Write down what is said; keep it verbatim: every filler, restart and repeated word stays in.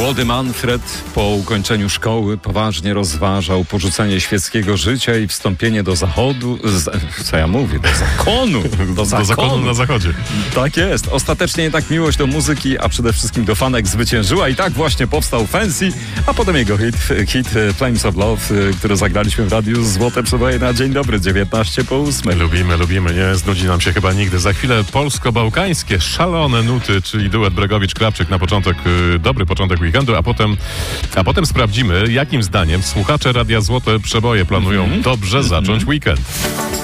Młody Manfred po ukończeniu szkoły poważnie rozważał porzucenie świeckiego życia i wstąpienie do zachodu, z, co ja mówię, do zakonu, do, do zakonu. zakonu na zachodzie. Tak jest. Ostatecznie jednak miłość do muzyki, a przede wszystkim do fanek zwyciężyła i tak właśnie powstał Fancy, a potem jego hit, hit Flames of Love, który zagraliśmy w radiu Złote Przeboje na Dzień Dobry, dziewiętnaście po ósmej. Lubimy, lubimy, nie znudzi nam się chyba nigdy. Za chwilę polsko-bałkańskie, szalone nuty, czyli duet Bregowicz-Krawczyk na początek, dobry początek weekendu, a potem, a potem sprawdzimy, jakim zdaniem słuchacze Radia Złote Przeboje planują mm-hmm. dobrze zacząć mm-hmm. weekend.